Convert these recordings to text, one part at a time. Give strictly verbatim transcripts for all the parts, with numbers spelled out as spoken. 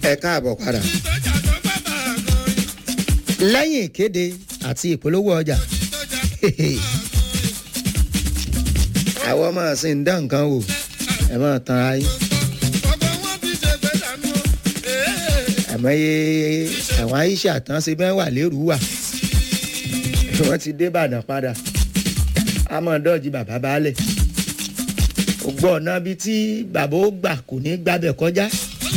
ẹ káàbọ̀ padà. lẹ́yìn ìkéde àti ìpolówó ọjà àwọn ọmọ ọ̀sìn ń dá nǹkan wò ẹ máa tan ara yín. àmọ́ iye àwọn aisha tán ṣe bẹ́ẹ̀ wà lérú wà wọ́n ti dé Ìbàdàn padà a máa dọ́ọ̀jì bàbá baálẹ̀ ògbọ́ ọ̀nà bíi tí bàbá ó gbà kò ní gbàbẹ̀ kọjá.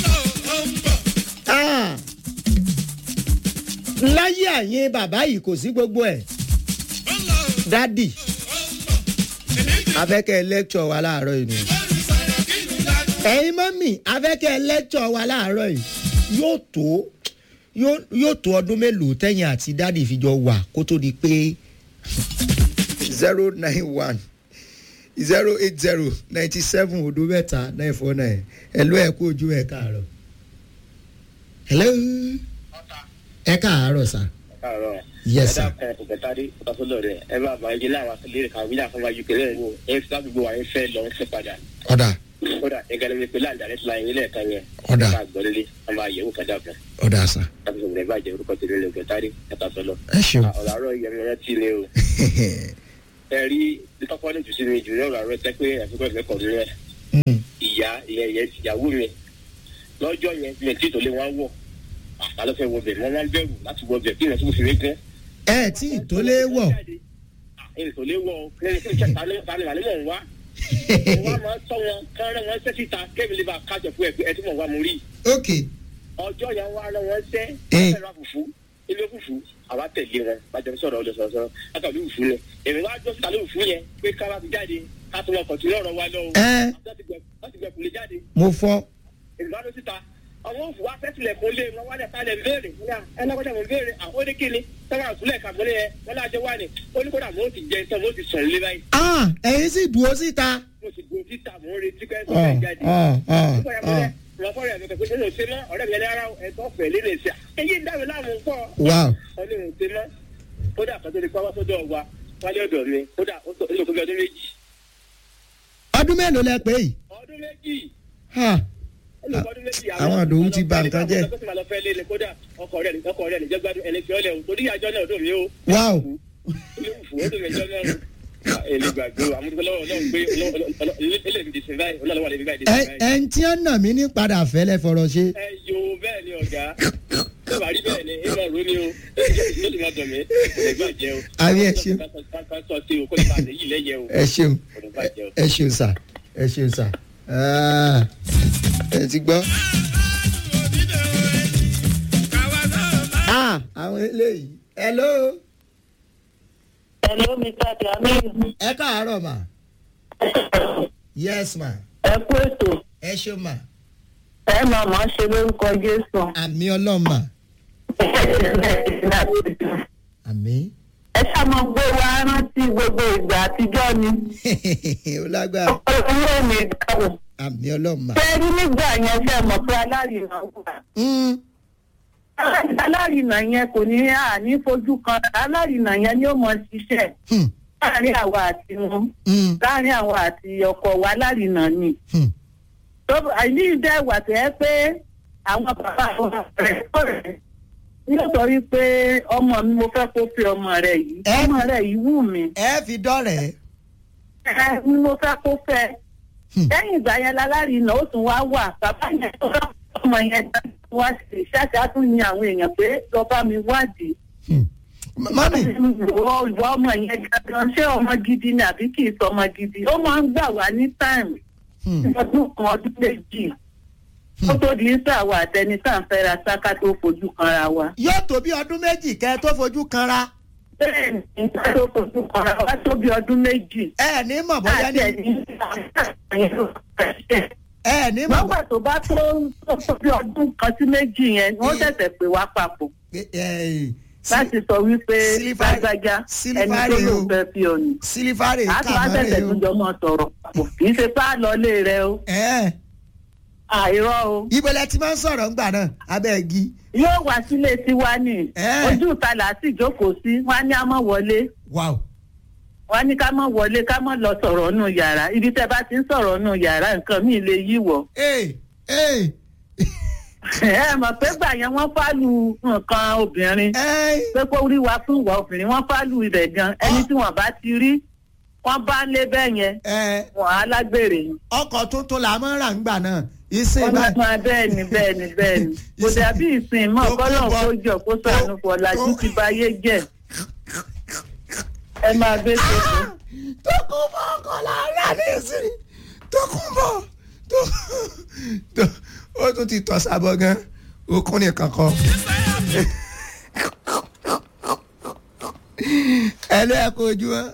láyé àyè bàbá yìí kò sí gbogbo ẹ̀ dádì afẹ́kẹ́ lẹ́kṣọ̀ wa láàárọ̀ yìí nìyẹn ẹ̀yin mọ́mì afẹ́kẹ́ lẹ́kṣọ̀ wa láàárọ̀ yìí yóò tó yóò tó ọdún mélòó tẹ̀yìn àti dádì fi jọ wà kó tó di pé zero nine one zero eight zero ninety seven odò mẹ́ta nine four nine hello ẹ kú ojú ẹ káàárọ̀ hello ẹ káàárọ̀ sà. káàárọ̀ yes sir. ẹ dákẹ́ ìgbẹ́tàdé ìtọ́sọ́lọ̀ rẹ̀ ẹ bá bá ẹjẹ́ láwọn akẹ́lẹ́ kan wíjà fún wájú kẹlẹ́ wo ẹ fi lágbègbè wa ẹ fẹ́ lọ ẹ fẹ́ padà. ọ̀dà. kódà ẹ gẹ́gẹ́ bí pé láàdá rẹ̀ ti la ìwé lẹ́ẹ̀kan yẹn. ọ̀dà. ẹ bá gbọ́ lélẹ̀ ẹ máa yẹ̀wò kájà kan. ọ̀dà sà. láti sọ̀rọ̀ ẹ bá jẹ́ orúkọ tẹ̀lé lẹ̀ ìgbẹ́tàdé ìtọ́sọ́lọ̀. ẹ ṣeun. ọ̀rọ̀ àárọ̀ yẹmi rẹ ti lé o. ẹ rí tọ́kọ́ ní jùsí mi jù ní ọ̀rọ̀ àárọ̀ tẹ́ pé àfikún ẹ̀fẹ́ kọ̀ nílẹ̀. ìyá ìyàwó mi lọ́jọ́ yẹn mi tí tòlé wọn wọ̀ àtàlọ́fẹ́ wọ bẹ̀ wọ́n wá ń bẹ̀rù láti wọ bẹ̀ kí ìrẹsì mo fi rí gán. ẹ tí ìtòlé wọ̀. ìtòlé wọ̀ kí ni tani tani wà ní mọ̀ ń wá. wọ́n máa ń tọ́ wọn kán rán wọn ṣẹ́ síta kébì lè bá a kájọ fún ẹ tí mò ń wá mo rí. ok. ọjọ́ yẹn wá rán wọn ṣẹ́ ẹ ra fùfú ilé fùfú àwa tẹ̀lé wọn bàjẹ́ sọ̀rọ̀ ọ̀dọ̀ sọ̀rọ̀ sọ̀rọ̀ látàlú fùfú yẹn èmi wá jọ́ síta lé fùfú yẹn pé ká wá ti jáde ká tó wọn kọ̀ tí lọ́rọ̀ wa lọ́wọ́ láti gbẹ̀kú lè jáde. mo fọ́. èmi wá lọ síta àwọn òfò wa fẹ́ tilẹ̀ kó lé wọn wálé kalẹ̀ ń béèrè ẹ lọ́kọ́jà mọ̀ ń béèrè àwọn oníkíni sábà àtúlẹ̀ kàgbọ́lẹ̀ yẹn wọn lájọ wà ní oníkódà mo ti jẹ tán mo ti sàn lé báyìí. ah ẹ̀yin sì dúró síta. mo sì dúró síta mo ń retí kẹ́ ẹ́ sọ́kẹ́ jáde. wọ́n fọ́ọ̀rọ̀ ẹ̀ pé ṣé ṣe mọ́ ọ̀rẹ́ mi ẹni ara ẹ̀tọ́ fẹ̀ lé lè ṣe èyí ń dáwé láàmú pọ̀. ọlọ́run ṣe mọ́ kódà kàtó lè pàwọ́ sọ́dọ̀ wa wálé ọ̀dọ̀ mi kódà ó lò tó bí ọdún méjì. ọdún mélòó lẹ pé yìí. ọdún méjì àwọn àdòwú ti bà nǹkan jẹ́. ọkọ rẹ ọkọ rẹ nìjẹ́ gbádùn ẹni tí ó lẹ̀ o torí àjọ náà dùn mí o. wáò. ilé ìfò ó dùn mí ẹjọ́ náà èlé gbàgbé o àmúdúgbò lọ́wọ́ náà gbé eléyìí ti sìn báyìí ọlọ́wọ́ wà lè bí báyìí. ẹ ẹ ń tí ó nà mí ní padà fẹ́lẹ́ fọ̀rọ̀ ṣe. ẹ yo bẹ́ẹ̀ ni ọ̀gá tó bá rí bẹ́ẹ̀ ni ìmọ̀ ro ni o ló ti máa dùn mí lè gbàjẹ́ o. àmì ẹ ṣeun ẹ ṣeun ẹ ṣeun sà ẹ ṣeun sà ẹ ti gbọ́. ah àwọn eléyìí hello. hello mr Jamiu. ẹ káàárọ̀ ma. yes ma. ẹ kú ètò. ẹ ṣe ma. ẹ máa máa ṣe lórúkọ Jésù. àmì ọlọ́run ma. àmì. ẹ ṣáà máa gbé wa rántí gbogbo ìgbà àtijọ́ ni. ó lágbára. owó mi dáwọ̀. àmì ọlọ́run ma. ṣé rí nígbà yẹn fẹ́ mọ̀ pé alárinà wà. alárinà yẹn kò ní àní fojú kan alárinà yẹn ni ó mọ ṣiṣẹ́. láàrin àwa àti wọn. láàrin àwa àti ọkọ wa alárinà ni. àìní ìdẹ́wà tẹ́ pé àwọn bàbá àwọn rẹ̀ kọ̀rẹ́ yóò sọ wípé ọmọ mi mo fẹ́ kó fi ọmọ rẹ̀ yìí ọmọ rẹ̀ yìí wù mí. ẹ fi dọ́rẹ̀. ẹ ni mo fẹ́ kó fẹ́. lẹ́yìn ìgbà yẹn lálárinà ó tún wá wà bàbá yẹn tó rà ọmọ yẹn wá sí ṣáṣá tún ní àwọn èèyàn pé lọ́ba mi wádìí. mami. ìwọ ọmọ yẹn gangan ṣé ọmọ gidi ni àbí kì í sọ ọmọ gidi ó máa ń gbà wá ní táìmù ọdún kan ọdún méjì ó tó di ń sàwọ àtẹni tá à ń fẹ́ra sáká tó fojú kanra wa. yóò tó bí ọdún méjì kẹ́ tó fojú kanra. bẹ́ẹ̀ni ká tó fojú kanra wa tó bí ọdún méjì. ẹ ní mọ̀ bóyá ní. ẹ ní mọ̀. lọ́gbà tó bá tó tó bí ọdún kan sí méjì yẹn wọ́n tẹ̀sẹ̀ pé wá papọ̀. láti sọ wípé gbàgbàjà ẹni tó ló fẹ́ fi ọ̀nì. sílífàrè kàmá rẹ̀ o. àti wá tẹ̀sẹ̀ tó jọ mọ́ sọ̀rọ̀ kì í ṣe pé á lọ lé rẹ o. àìrọ́ o. ibo lẹ ti máa ń sọ̀rọ̀ ńgbà náà abẹ́ igi. yóò wá sílé tiwa ní. ojú ìta là á sì jókòó sí wọn á ní á mọ̀ wọlé. wow. wọn á ní ká mọ̀ wọlé ká mọ̀ lọ sọ̀rọ̀ nù yàrá ibi tẹ́ bá ti ń sọ̀rọ̀ nù yàrá nǹkan míì lè yí wọ̀. ee ee ẹ mọ̀ pé gbà yẹn wọ́n fálù nǹkan obìnrin pé kó rí wa fún ìwà obìnrin wọ́n fálù ibẹ̀ gan ẹni tí wọ́n bá ti rí wọ́n bá ń lé bẹ́ẹ̀ yẹn wọ́n á lágbèrè. ọkọ̀ tuntun là máa ń rà ń gbà náà ìsìn báyìí. ọ̀nà bẹ́ẹ̀ ni bẹ́ẹ̀ ni bẹ́ẹ̀ ni kò dàbí ìsìn mọ́ kọ́lọ̀ kó jọ kó sànù pọ̀ làjú ti bá yé jẹ́ ẹ máa gbé sókè. tó kún bọ́ ọkọ̀ làárá ní ìsìn tó kún bọ́ tó ó tún ti tọ̀ sábọ̀ gan okùn nìkan kan. ẹ lé ẹ kó ojú wọn.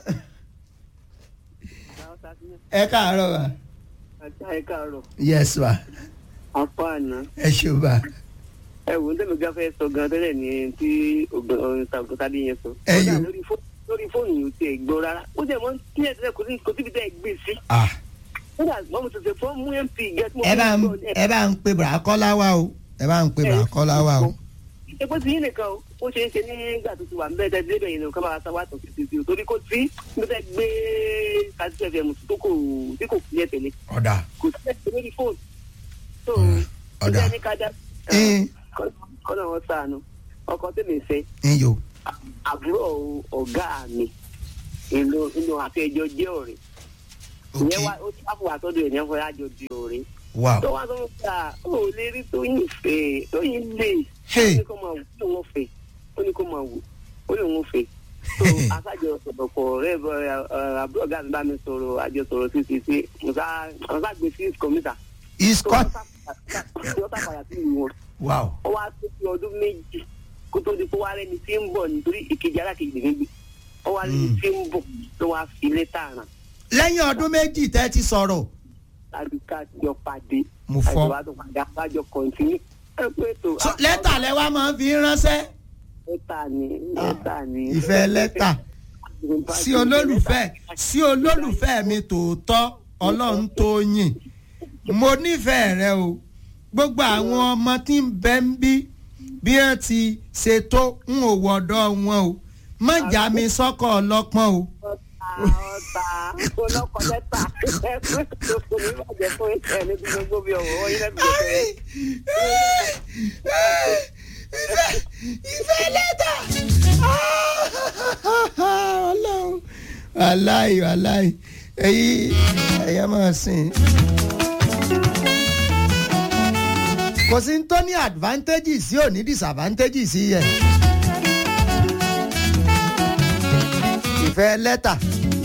ẹ káàárọ̀ wa. ẹ káàárọ̀. yes wa. apá àná. ẹ ṣe wa. ẹ wò ó tẹ́lẹ̀ gá fẹ́ sọ gan tẹ́lẹ̀ ní tí ògbóntadé yẹn sọ. ẹ yò lórí fóònù yìí ò tiẹ̀ gbọ́ rárá ó jẹ́ mọ́ tíyẹ̀ tẹ́lẹ̀ kò síbi tẹ́ ẹ gbé sí. kódà wọ́n mo tẹ̀sẹ̀ fọ́ mú mp gẹ́tí mo ẹ bá ń ẹ bá ń pe bùràkọ́lá wa o ẹ bá ń pe bùràkọ́lá wa o. epo ti yín nìkan o ó ṣe é ṣe nígbà tó ti wà ń bẹ́ẹ̀ tẹ́ débẹ̀ yìí nìkan máa sáwá tó ti ti o torí kò sí níbi tẹ́ gbé kásìtì fm tó kò tí kò fi ẹ̀ tẹ̀lé. ọ̀dà kò sí ẹ̀ lórí fóònù. tó ọ̀dà ìjẹ́ ní kájà kọ́nà wọn sànù ọkọ tèmi fẹ́ àbúrò ọ̀gá mi inú àfẹ́jọ́ jẹ́ ọ̀rẹ́ ìyẹn wá ó ti wá fún wa tọ́jú ẹ̀ ní ẹ̀fọ́ yájọ́ di ọ̀rẹ́. tó wá sọ fún wa ó lè rí Tóyìn fẹ́ Tóyìn lè ó ní kó máa wù ó ní wọ́n fẹ́ ó ní kó máa wù ó ní wọ́n fẹ́. tó aṣáájú ọ̀pọ̀lọpọ̀ rẹ̀ àbúrò ọ̀gá mi bá mi sọ̀rọ̀ àjọ sọ̀rọ̀ sí ti ṣe mo sá gbé sí kọ̀mítà. iskọ́. ó sàpàyà sí ìlú wọn. ó wá tó fi ọdún méjì kó tó di kó wá rẹ́ni tí ń bọ̀ nítorí ìkejì alákejì lè gbé ó wá rẹ́ni tí ń bọ̀ ló wá fi lẹ́tà ràn. lẹ́yìn ọdún méjì tẹ́ ti sọ̀rọ̀. àdùká jọ pàdé. mo fọ́ àjọ àdùká àjọ kọ̀ǹtínú. lẹ́tà lẹ́wà máa ń fi ránṣẹ́. lẹ́tà ni lẹ́tà ni. ìfẹ́ lẹ́tà sí olólùfẹ́ sí olólùfẹ́ mi tòótọ́ Ọlọ́run tó yìn mo nífẹ̀ẹ́ rẹ o gbogbo àwọn ọmọ tí ń bẹ ń bí bí wọ́n ti ṣètò ń ò wọ̀dọ̀ wọn o má jà mí sọ́kọ̀ ọlọ́pọ́n o. ọ̀tá ọlọ́kọ̀ lẹ́tà ẹgbẹ́ tó kò ní bàjẹ́ fún ìṣẹ́ níbi gbogbo bí ọ̀wọ́ wọ́n yẹn lẹ́bi ìfẹ́ ìfẹ́ lẹ́tà ọlọ́run aláì aláì èyí ẹ̀yà máa sìn. kò sí tó ní advantages sí ò ní disadvantages sí yẹ. ìfẹ́ lẹ́tà.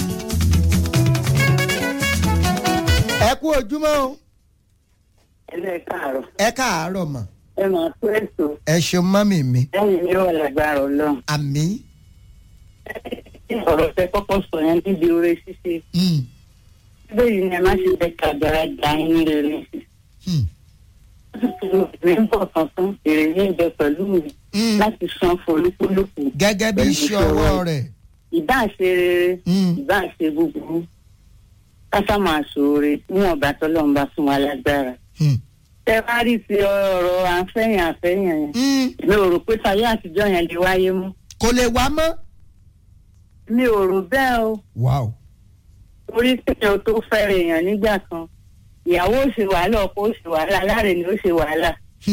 ẹ kú ojúmọ́ o. ẹ káàárọ̀. ẹ káàárọ̀ mọ̀. ẹ máa tó ètò. ẹ ṣeun mọ́mì mi. ẹ̀yin ni ó lágbára Ọlọ́run. àmín. ọ̀rọ̀ tẹ kọ́kọ́ sọ yẹn níbi oore ṣíṣe. bẹ́ẹ̀ ni ẹ má ṣe bẹ́ẹ̀ kàgbára dá yín ní rere. ìwé ń bọ̀ kankan èrè ní ibẹ̀ pẹ̀lú mi láti san folúkúlùkù. gẹ́gẹ́ bí iṣẹ́ ọwọ́ rẹ̀. ìbá ṣe rere ìbá ṣe búburú kásá máa ṣoore níwọ̀n bá tọ́lọ́run bá fún wa lágbára. tẹ bá rí ti ọ̀rọ̀ àǹfẹ̀yìn àǹfẹ̀yìn yẹn mi ò rò pé táyé àtijọ́ yẹn lè wáyé mọ́. kò lè wá mọ́. mi ò rò bẹ́ẹ̀ o. wow. orí kéèyàn tó fẹ́rẹ̀ èèyàn nígbà kan ìyàwó ò ṣe wàhálà ọkọ ò ṣe wàhálà aláàrẹ̀ ni ó ṣe wàhálà. kì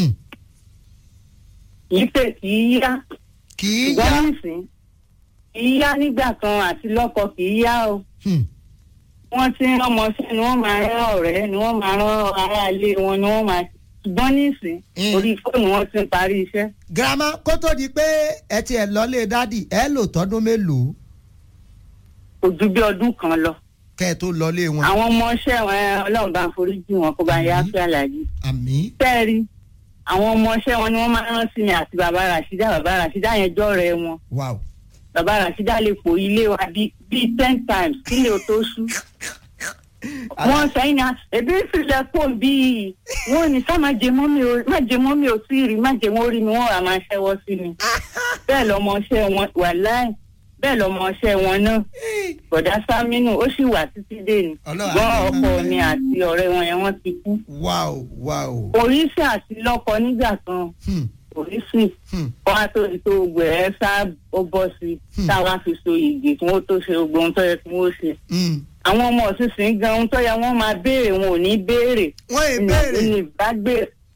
í pè kì í yá. kì í yá. ìgbọ́n nìsín kì í yá nígbà kan àti lọ́kọ kì í yá o. wọ́n ti ń rán ọmọọṣẹ́ ni wọ́n máa rán ọ̀rẹ́ ni wọ́n máa rán aráalé wọn ni wọ́n máa ṣùgbọ́n nísìn orí fóònù wọn ti ń parí iṣẹ́. girama kó tó di pé ẹ tiẹ̀ lọ́lé dádì ẹ lò tọ́dún mélòó. kò ju bí ọdún kan lọ. kẹ́ ẹ tó lọ́lé wọn. àwọn ọmọọṣẹ́ wọn Ọlọ́run bá ń foríjì wọn kó bá yá sí àlàyé. àmín. tẹ́ẹ̀rí àwọn ọmọọṣẹ́ wọn ni wọ́n máa rán sí mi àti bàbá Ràṣídà bàbá Ràṣídà yẹn jọ́rẹ̀ wọn. wow. bàbá Ràṣídà lè pò ilé wa bíi ten times kílè ó tó ṣú. wọ́n sẹ́yìn náà ebi ìfìlẹ̀ pò bíi wọ́n ní sá má jẹ mọ́mí o má jẹ mọ́mí o sí rí má jẹ wọ́n rí mi wọ́n rà máa ṣẹ́wọ́ sí mi. bẹ́ẹ̀ lọmọọṣẹ́ wọn wà láì bẹ́ẹ̀ lọmọọṣẹ́ wọn náà bọ̀dá Sámínú ó sì wà títí dé ni gbọ́n ọkọ mi àti ọ̀rẹ́ wọn yẹn wọ́n ti kú. wow wow. oríṣi àti lọ́kọ nígbà kan oríṣi wọn á tó tó gbẹ ẹ sá ó bọ́ sí táwa fi so ìgè kí wọ́n tó ṣe gbogbo ohun tó yẹ kí wọ́n ṣe. àwọn ọmọ òṣìṣẹ́ gan ohun tó yẹ wọ́n máa béèrè wọn ò ní béèrè. wọ́n ì béèrè. ìbágbé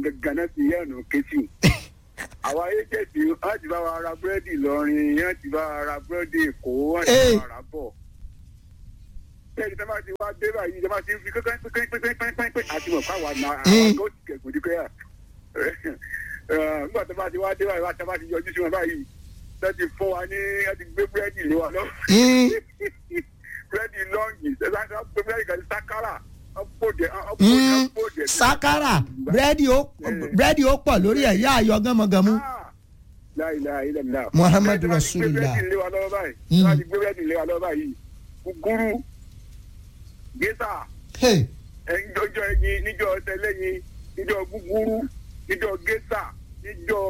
gangan náà ti yẹnu kéṣì àwa agent wọn ti bá wa ra búrẹ́dì lọ́rin wọn ti bá wa ra búrẹ́dì èkó wọn ti bá wa ra bọ̀ bẹ́ẹ̀ni tí wọ́n ti wá dé báyìí tí wọ́n ti fi pínpínpínpínpínpín àti mọ̀ fáwọn àna àwọn tó ti kẹ̀kọ́ dípẹ́ yà nígbà tí wọ́n ti wá dé báyìí wọ́n ti wá ti yọjú sí wọn báyìí wọ́n ti fún wa ní wọ́n ti gbé búrẹ́dì lé wa lọ búrẹ́dì lọ́ọ̀gì búrẹ́dì kan sákàrà sákàrà búrẹ́dì ó búrẹ́dì ó pọ̀ lórí ẹ̀ yá ayọ̀ gánmọ̀gánmú. Muhammadu Rasulullah. wọ́n ti gbé búrẹ́dì lé wa lọ́wọ́ báyìí gúgúrú gẹ́sà ẹ̀ńjọ́jọ́ ẹyin níjọ́ ọ̀tẹ̀lẹ́yin níjọ́ gúgúrú níjọ́ gẹ́sà níjọ́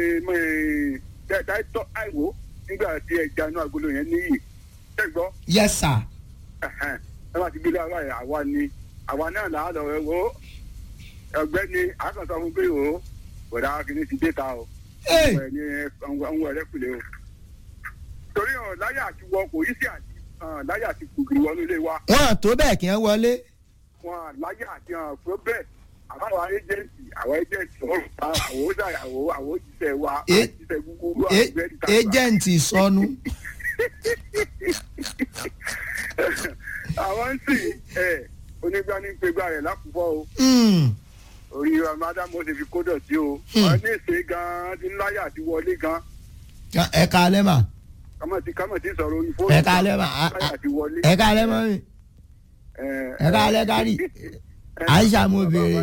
dáìtọ́ àìwò nígbà tí ẹja inú agolo yẹn níyì ṣẹ́gbọ́. Yes sir. ẹ máa ti gbé lọ́wọ́ ẹ̀ àwa ni àwa náà là á lọ ẹ wo ọ̀gbẹ́ni àkànṣe fún pé o bọ̀dá kìíní ti dé ta o ọ̀hún ẹ̀ ní ọ̀hún ẹ̀rẹ́kùlé o torí ọ̀ láyà àti wọ kò yí sí àti láyà àti kùkìrì wọnú ilé wa. wọn à tó bẹ́ẹ̀ kí wọ́n wọlé. wọn láyà àti hàn fún bẹ́ẹ̀ àwọn ẹjẹǹtì àwọn ẹjẹǹtì ọ̀rọ̀ àwọn àwọn àwọn òjíṣẹ́ wa òjíṣẹ́ gbogbo àgbẹ̀rì tàbí. ẹjẹǹtì sọnù. àwọn ń sìn ẹ onígbà ní pẹgbà rẹ lákùúfọ o. orí ọmọdé mo ti fi kó dọ̀tí o. wọn ní ìṣe gan-an ti ń láyà àti wọlé gan. ẹ ká alẹ́ mà. kàmọ́ ti kàmọ́ ti sọ̀rọ̀ orí fóònù. ẹ ká alẹ́ mà ẹ ká alẹ́ mọ́ mi. ẹ ká alẹ́ kárí. Aisha mo béèrè.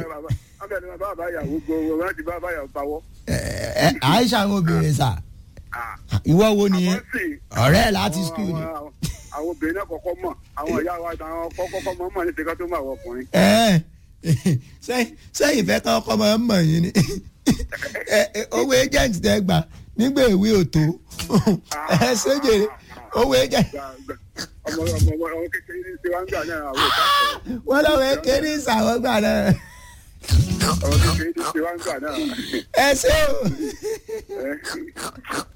Aisha mo béèrè sà. ìwọ wo ni ọ̀rẹ́ láti skul ni. àwọn obìnrin náà kọ́kọ́ mọ̀ àwọn ìyá wa àwọn kọ́kọ́ mọ̀ mọ̀ ní ṣe ká tó máa wọ ọkùnrin. sẹ́yìn fẹ́ kọ́ ọkọ máa ń mọ̀ yín ni owó agent tẹ́ gbà nígbà ìwé òtó ẹ ṣèjèrè owó agent. ọmọ ọmọ ọmọ kékeré ní ṣe wá ń gbà náà àwọn ìta sọ̀rọ̀. wọ́n lọ́wọ́ kékeré ìsàwọ́ gbà náà. ọmọ kékeré ní ṣe wá ń gbà náà. ẹ ṣé o.